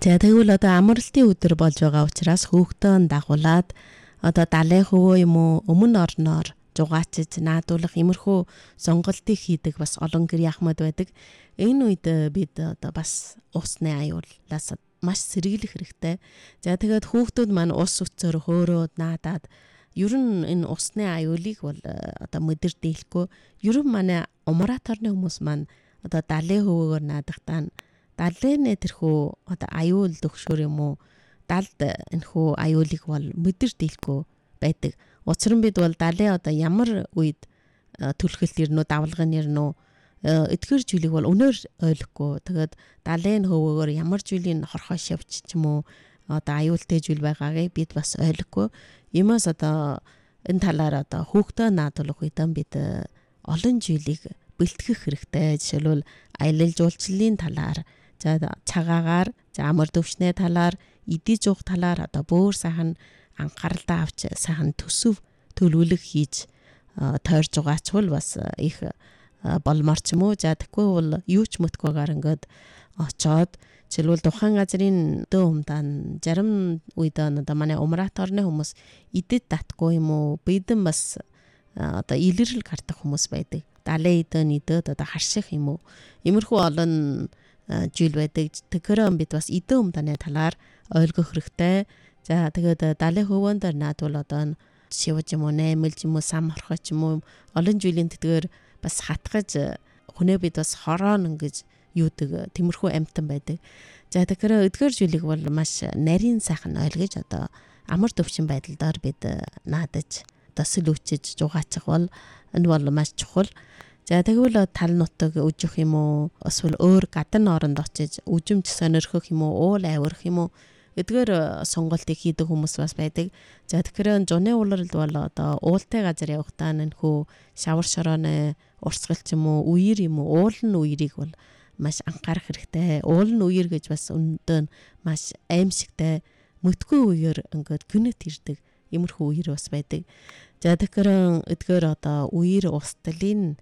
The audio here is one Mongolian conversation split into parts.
За тэгвэл одоо амралтын өдөр болж байгаа учраас хүүхдөө дагуулад одоо далайн хөвөө юм уу өмнө орноор жугаачиж наадуулах имерхүү сонголтыг хийдэг бас олон гэр яхмад байдаг. Энэ үед бид одоо бас усны аюулаас маш сэргийлэх хэрэгтэй. За тэгээд хүүхдүүд маань ус өцөөр хөөрөөд наадаад ер нь энэ усны аюулыг бол одоо мэдэрдээлэхгүй. Ер нь манай умраторны хүмүүс маань одоо далайн хөвөөгөр наадахтаа далайн тэрхүү одоо аюул төгшөр юм уу далд энэхүү аюулыг бол мэдэрдээлэхгүй байдаг. Учир нь бид бол далайн одоо ямар үед түлхэлт ирнэ үү давлгын ирнэ үү эдгээр зүйлийг бол өнөөр ойлгохгүй. Тэгээд далайн хөвөөгөр ямар зүйлийн хорхоо шавч ч юм уу одоо аюултай зүйл байгаагийг бид бас ойлгохгүй. Ямаас одоо энэ талаар одоо хүүхдээ наадуулах үед бид олон зүйлийг бэлтгэх хэрэгтэй. Жишээлбэл аялал жуулчлалын талаар, за цагаагаар, за амар төвчний талаар, эдий жуух талаар одоо бөөр сайхан анхааралтай авч сайхан төсөв төлөвлөх хийж тойрж байгаачвал бас их болмор ч юм уу. За тэгэхгүй бол юу ч мэдгүйгээр ингээд очоод жишээлбэл тухайн газрын дөө humдаан зарим үед одоо манай умраторны хүмүүс идэд татгүй юм уу бидэн бас одоо илэрэл гардах хүмүүс байдаг. Далайн идэд одоо харших юм уу иймэрхүү олон жил байдаг. Тэгэхээр бид бас идэм humдааны талаар ойлгох хэрэгтэй. За тэгээд далайн хөвөөнд наадвал одоо шивж юм уу наймэлж юм уу сам хорхоч юм уу олон жилийн тэтгэр бас хатгаж хүнээ бид бас хороон ингэж юудаг тиймэрхүү амтан байдаг. За тэгэхээр эдгээр жилиг бол маш нарийн сайхан ойлгож одоо амар төвчин байдлаар бид наадаж одоо сэлүүчиж жугаачих бол энэ бол маш чухал. За тэгвэл тал нутаг үжих юм уу эсвэл өөр гадны оронд очиж үжимж сонирхох юм уу уул авирах юм уу эдгээр сонголтыг хийдэг хүмүүс бас байдаг. За тэгэхээр зуны улиралд бол одоо уултай газар явахдаа нэнхүү шавар шорооны урсгалч юм уу үер юм уу уулын үерийг бол маш анхаарах хэрэгтэй. Уулын үер гэж бас өндөө маш аимшигтай мэдгүй үеэр ингээд гүнэт ирдэг иймэрхүү үер бас байдаг. За тэгэхээр эдгээр одоо үер устдалын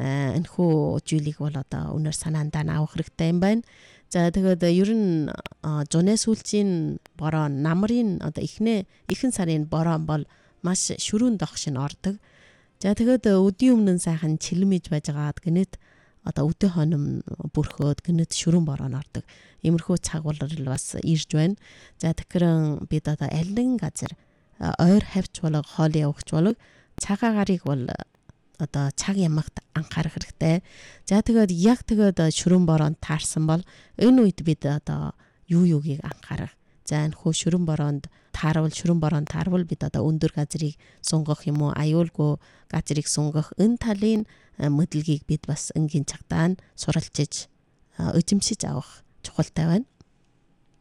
энэхүү зүйлийг бол одоо өнөр санаандаа авах хэрэгтэй юм байна. За тэгээд ер нь зуны сүүлчийн бороо намрын одоо ихэнх сарын бороо бол маш шүрүүн догшин ордог. За тэгээд өдийн өмнө сайхан чилмэж байжгаад гинэт одоо өдөө хоном бүрхөөд гинэт шүрүүн бороо ордог. Иймэрхүү цагуулал бас ирж байна. За тэгэхээр бид одоо алин газар ойр хавч болог хоол явагч болог цагаагарыг бол одоо цаг ямагт анхаарах хэрэгтэй. За тэгээд яг тэгээд шүрэн бороонд таарсан бол энэ үед бид одоо юугийг анхаарах. За энэ хөө шүрэн бороонд таарвал бид одоо өндөр газрыг сунгах юм уу аюулгүй газрыг сунгах энэ талын мэдлэгийг бид бас энгийн цагтаа суралцж эзэмшиж авах чухалтай байна.